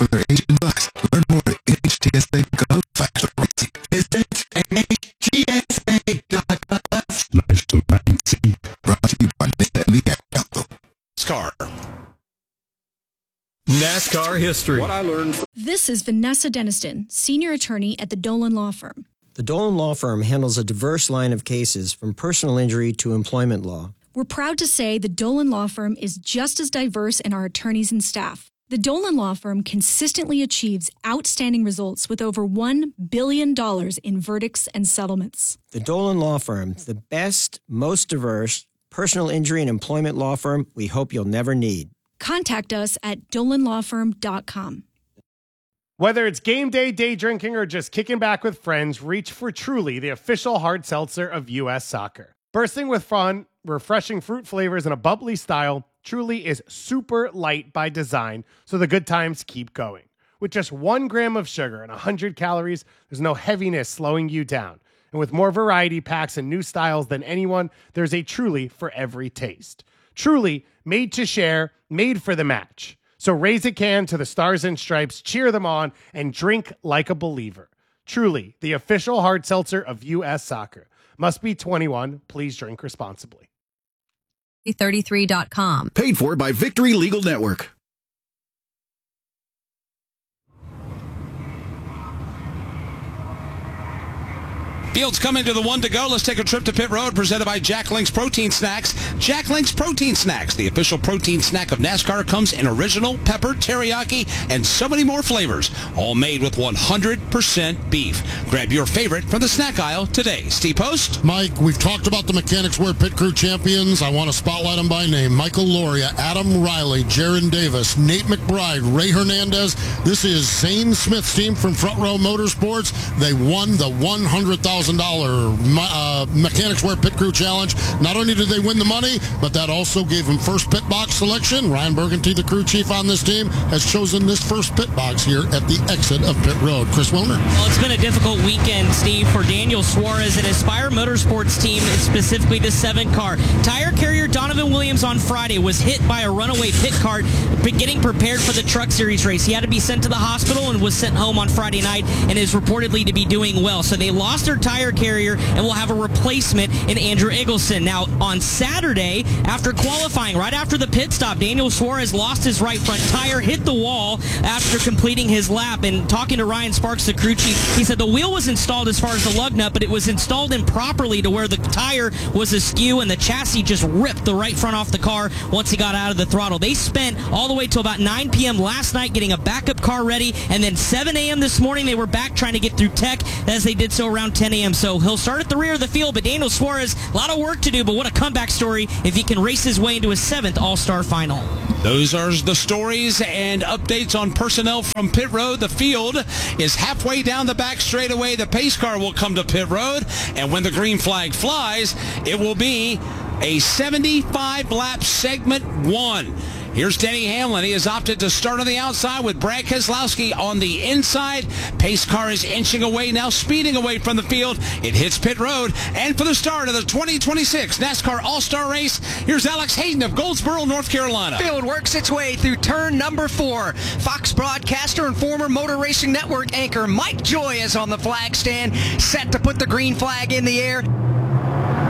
for their Asian bucks. Learn more at NHTSA.gov. Faster racing. Visit NHTSA.gov/racing. Brought to you by the Council. NASCAR history. What I learned. This is Vanessa Deniston, senior attorney at the Dolan Law Firm. The Dolan Law Firm handles a diverse line of cases from personal injury to employment law. We're proud to say the Dolan Law Firm is just as diverse in our attorneys and staff. The Dolan Law Firm consistently achieves outstanding results with over $1 billion in verdicts and settlements. The Dolan Law Firm, the best, most diverse personal injury and employment law firm we hope you'll never need. Contact us at dolanlawfirm.com. Whether it's game day, day drinking, or just kicking back with friends, reach for Truly, the official hard seltzer of U.S. Soccer. Bursting with fun, refreshing fruit flavors, and a bubbly style, Truly is super light by design, so the good times keep going. With just 1 gram of sugar and 100 calories, there's no heaviness slowing you down. And with more variety packs and new styles than anyone, there's a Truly for every taste. Truly, made to share, made for the match. So raise a can to the Stars and Stripes, cheer them on, and drink like a believer. Truly, the official hard seltzer of U.S. Soccer. Must be 21. Please drink responsibly. 33.com. Paid for by Victory Legal Network. Fields coming to the 1 to go. Let's take a trip to pit road, presented by Jack Link's Protein Snacks. Jack Link's Protein Snacks, the official protein snack of NASCAR, comes in original, pepper, teriyaki, and so many more flavors, all made with 100% beef. Grab your favorite from the snack aisle today. Steve Post. Mike, we've talked about the Mechanics Wear Pit Crew champions. I want to spotlight them by name. Michael Loria, Adam Riley, Jaron Davis, Nate McBride, Ray Hernandez. This is Zane Smith's team from Front Row Motorsports. They won the $100,000 Mechanics Wear Pit Crew Challenge. Not only did they win the money, but that also gave them first pit box selection. Ryan Burgundy, the crew chief on this team, has chosen this first pit box here at the exit of pit road. Chris Wilner. Well, it's been a difficult weekend, Steve, for Daniel Suarez and Aspire Motorsports team, specifically the 7 car. Tire carrier Donovan Williams on Friday was hit by a runaway pit car getting prepared for the Truck Series race. He had to be sent to the hospital and was sent home on Friday night and is reportedly to be doing well. So they lost their tire carrier and will have a replacement in Andrew Eggleston. Now, on Saturday, after qualifying, right after the pit stop, Daniel Suarez lost his right front tire, hit the wall after completing his lap. And talking to Ryan Sparks, the crew chief, he said the wheel was installed as far as the lug nut, but it was installed improperly to where the tire was askew and the chassis just ripped the right front off the car once he got out of the throttle. They spent all the way till about 9 p.m. last night getting a backup car ready, and then 7 a.m. this morning they were back trying to get through tech as they did so around 10 a.m. So he'll start at the rear of the field, but Daniel Suarez, a lot of work to do, but what a comeback story if he can race his way into his 7th All-Star final. Those are the stories and updates on personnel from pit road. The field is halfway down the back straightaway. The pace car will come to pit road, and when the green flag flies, it will be a 75-lap segment 1. Here's Denny Hamlin. He has opted to start on the outside with Brad Keselowski on the inside. Pace car is inching away, now speeding away from the field. It hits pit road. And for the start of the 2026 NASCAR All-Star Race, here's Alex Hayden of Goldsboro, North Carolina. Field works its way through turn number 4. Fox broadcaster and former Motor Racing Network anchor Mike Joy is on the flag stand, set to put the green flag in the air.